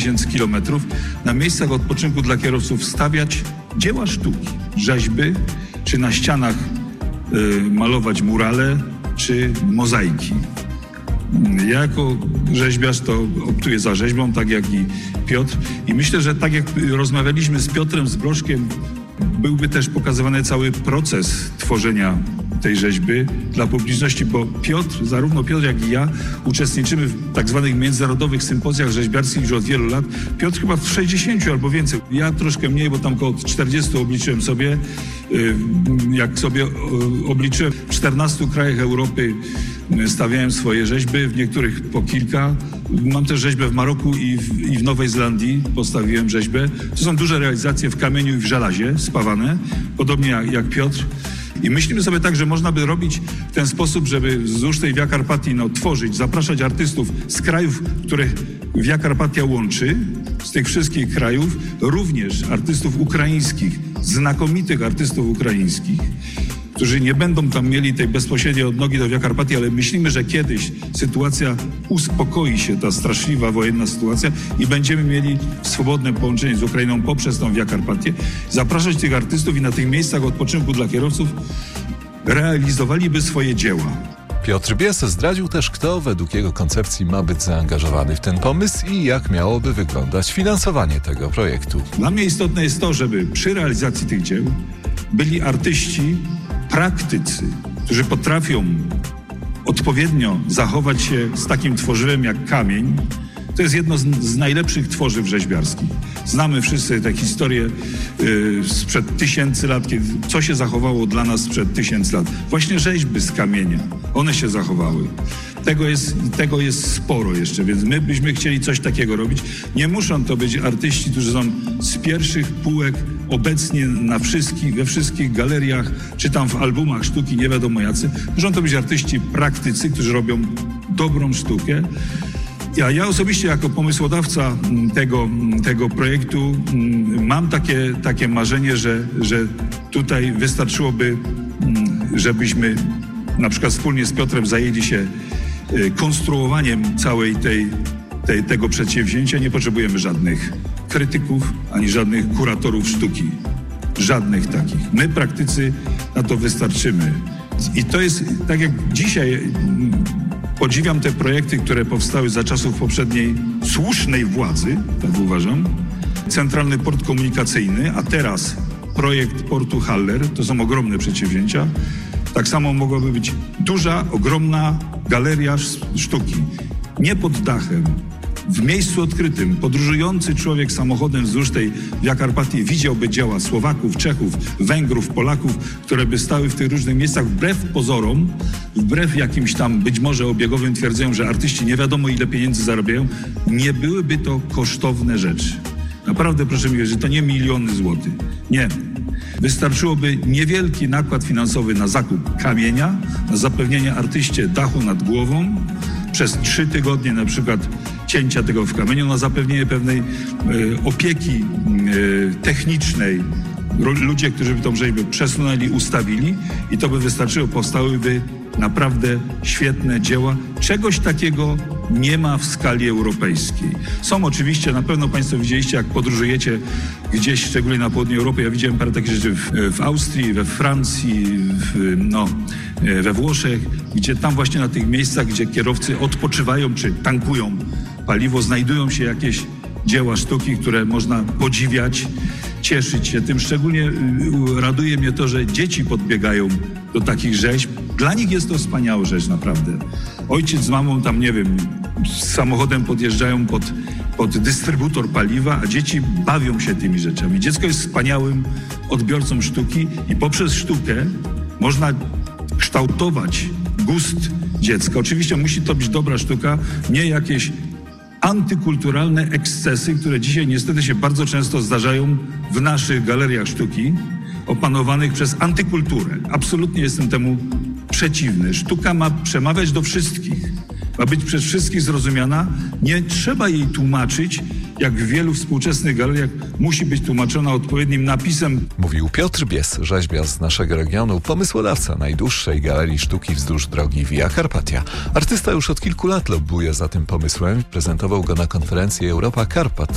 tysięcy kilometrów, na miejscach odpoczynku dla kierowców stawiać dzieła sztuki, rzeźby, czy na ścianach malować murale, czy mozaiki. Ja jako rzeźbiarz to optuję za rzeźbą, tak jak i Piotr. I myślę, że tak jak rozmawialiśmy z Piotrem Zbrożkiem, byłby też pokazywany cały proces tworzenia tej rzeźby dla publiczności, bo zarówno Piotr, jak i ja uczestniczymy w tak zwanych międzynarodowych sympozjach rzeźbiarskich już od wielu lat. Piotr chyba w 60 albo więcej. Ja troszkę mniej, bo tam około 40 obliczyłem sobie. Jak sobie obliczyłem, w 14 krajach Europy stawiałem swoje rzeźby, w niektórych po kilka. Mam też rzeźbę w Maroku i w Nowej Zelandii postawiłem rzeźbę. To są duże realizacje w kamieniu i w żelazie spawane, podobnie jak Piotr. I myślimy sobie tak, że można by robić w ten sposób, żeby wzdłuż tej Via Carpatii tworzyć, zapraszać artystów z krajów, których Via Carpatia łączy, z tych wszystkich krajów, również artystów ukraińskich, znakomitych artystów ukraińskich, którzy nie będą tam mieli tej bezpośredniej odnogi do Via Carpatii, ale myślimy, że kiedyś sytuacja uspokoi się, ta straszliwa wojenna sytuacja i będziemy mieli swobodne połączenie z Ukrainą poprzez tą Via Carpatię, zapraszać tych artystów i na tych miejscach odpoczynku dla kierowców realizowaliby swoje dzieła. Piotr Bies zdradził też, kto według jego koncepcji ma być zaangażowany w ten pomysł i jak miałoby wyglądać finansowanie tego projektu. Dla mnie istotne jest to, żeby przy realizacji tych dzieł byli artyści, praktycy, którzy potrafią odpowiednio zachować się z takim tworzywem jak kamień. To jest jedno z najlepszych tworzyw rzeźbiarskich. Znamy wszyscy te historie sprzed 1000 lat, co się zachowało dla nas sprzed 1000 lat. Właśnie rzeźby z kamienia, one się zachowały. Tego jest sporo jeszcze, więc my byśmy chcieli coś takiego robić. Nie muszą to być artyści, którzy są z pierwszych półek obecnie we wszystkich galeriach, czy tam w albumach sztuki, nie wiadomo jacy. Muszą to być artyści praktycy, którzy robią dobrą sztukę. Ja osobiście jako pomysłodawca tego projektu mam takie marzenie, że tutaj wystarczyłoby, żebyśmy na przykład wspólnie z Piotrem zajęli się konstruowaniem całej tego przedsięwzięcia. Nie potrzebujemy żadnych krytyków, ani żadnych kuratorów sztuki. Żadnych takich. My, praktycy, na to wystarczymy. I to jest, tak jak dzisiaj podziwiam te projekty, które powstały za czasów poprzedniej słusznej władzy, tak uważam. Centralny Port Komunikacyjny, a teraz projekt portu Haller, to są ogromne przedsięwzięcia. Tak samo mogłaby być duża, ogromna galeria sztuki. Nie pod dachem, w miejscu odkrytym. Podróżujący człowiek samochodem wzdłuż tej Via Carpatii widziałby dzieła Słowaków, Czechów, Węgrów, Polaków, które by stały w tych różnych miejscach wbrew pozorom, wbrew jakimś tam być może obiegowym twierdzeniom, że artyści nie wiadomo ile pieniędzy zarabiają. Nie byłyby to kosztowne rzeczy. Naprawdę proszę mi wierzyć, że to nie miliony złotych. Nie. Wystarczyłoby niewielki nakład finansowy na zakup kamienia, na zapewnienie artyście dachu nad głową, przez 3 tygodnie na przykład cięcia tego w kamieniu, na zapewnienie pewnej opieki technicznej. Ludzie, którzy by tą rzeźbę przesunęli, ustawili i to by wystarczyło, powstałyby naprawdę świetne dzieła. Czegoś takiego nie ma w skali europejskiej. Są oczywiście, na pewno Państwo widzieliście, jak podróżujecie gdzieś, szczególnie na południu Europy. Ja widziałem parę takich rzeczy w Austrii, we Francji, we Włoszech, gdzie tam właśnie na tych miejscach, gdzie kierowcy odpoczywają czy tankują paliwo, znajdują się jakieś dzieła sztuki, które można podziwiać, cieszyć się tym. Szczególnie raduje mnie to, że dzieci podbiegają do takich rzeźb. Dla nich jest to wspaniała rzecz, naprawdę. Ojciec z mamą tam, nie wiem, z samochodem podjeżdżają pod dystrybutor paliwa, a dzieci bawią się tymi rzeczami. Dziecko jest wspaniałym odbiorcą sztuki i poprzez sztukę można kształtować gust dziecka. Oczywiście musi to być dobra sztuka, nie jakieś antykulturalne ekscesy, które dzisiaj niestety się bardzo często zdarzają w naszych galeriach sztuki, opanowanych przez antykulturę. Absolutnie jestem temu przeciwny. Sztuka ma przemawiać do wszystkich. Ma być przez wszystkich zrozumiana. Nie trzeba jej tłumaczyć, jak w wielu współczesnych galeriach musi być tłumaczona odpowiednim napisem. Mówił Piotr Bies, rzeźbiarz z naszego regionu, pomysłodawca najdłuższej galerii sztuki wzdłuż drogi Via Carpatia. Artysta już od kilku lat lobbuje za tym pomysłem. Prezentował go na konferencji Europa Karpat